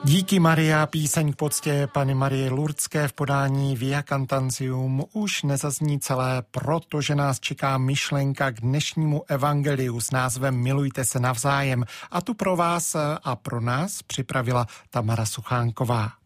Díky Maria, píseň k poctě Panny Marie Lurdské v podání Via Cantantium už nezazní celé, protože nás čeká myšlenka k dnešnímu evangeliu s názvem Milujte se navzájem a tu pro vás a pro nás připravila Tamara Suchánková.